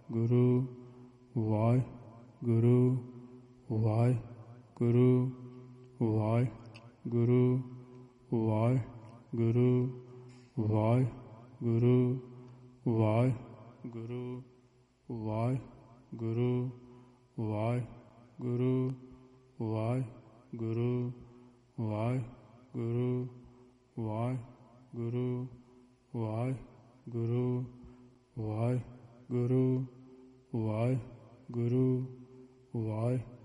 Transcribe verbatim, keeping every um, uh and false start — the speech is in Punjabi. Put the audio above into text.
ਗੁਰੂ ਵਾਹਿਗੁਰੂ ਵਾਹਿਗੁਰੂ ਵਾਹਿਗੁਰੂ ਵਾਹਿਗੁਰੂ ਵਾਹਿਗੁਰੂ ਵਾਹਿਗੁਰੂ ਵਾਹਿਗੁਰੂ ਵਾਹਿਗੁਰੂ ਵਾਹਿਗੁਰੂ ਵਾਹਿਗੁਰੂ ਵਾਹਿਗੁਰੂ ਵਾਹਿਗੁਰੂ ਵਾਹਿਗੁਰੂ ਵਾਹਿਗੁਰੂ ਵਾਹਿਗੁਰੂ ਵਾਹਿ